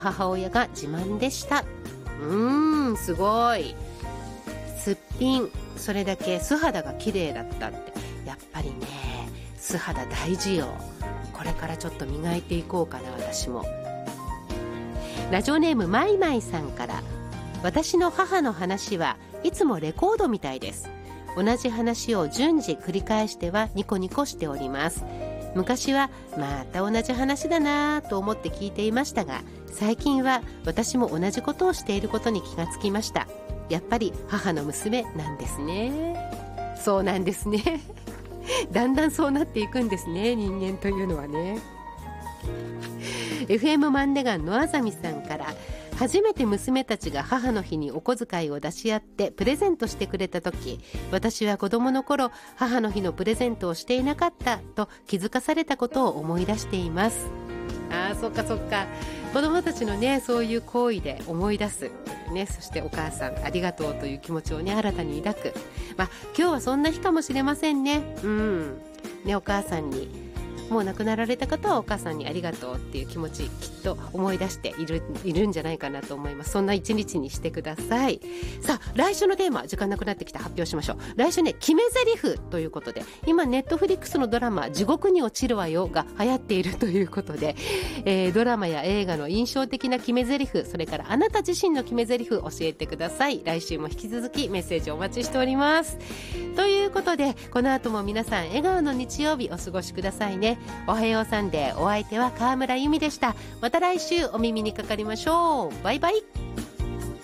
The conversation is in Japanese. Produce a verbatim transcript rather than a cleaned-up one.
母親が自慢でした。うーん、すごい。すっぴん、それだけ素肌が綺麗だったって。やっぱりね、素肌大事よ。これからちょっと磨いていこうかな、私も。ラジオネームマイマイさんから、私の母の話はいつもレコードみたいです。同じ話を順次繰り返してはニコニコしております。昔はまた同じ話だなと思って聞いていましたが、最近は私も同じことをしていることに気がつきました。やっぱり母の娘なんですね。そうなんですね。だんだんそうなっていくんですね、人間というのはね。エフエム マンデガンのあざみさんから、初めて娘たちが母の日にお小遣いを出し合ってプレゼントしてくれた時、私は子供の頃母の日のプレゼントをしていなかったと気づかされたことを思い出しています。あー、そっかそっか。子供たちのね、そういう行為で思い出す、ね、そしてお母さんありがとうという気持ちをね、新たに抱く。まあ今日はそんな日かもしれませんね。うんね、お母さんに、もう亡くなられた方はお母さんにありがとうっていう気持ち、きっと思い出している、いるんじゃないかなと思います。そんな一日にしてください。さあ、来週のテーマ、時間なくなってきた、発表しましょう。来週ね、決め台詞ということで、今ネットフリックスのドラマ地獄に落ちるわよが流行っているということで、えー、ドラマや映画の印象的な決め台詞、それからあなた自身の決め台詞教えてください。来週も引き続きメッセージお待ちしております。ということで、この後も皆さん笑顔の日曜日お過ごしくださいね。おはようサンデー、お相手は川村由美でした。また来週お耳にかかりましょう。バイバイ。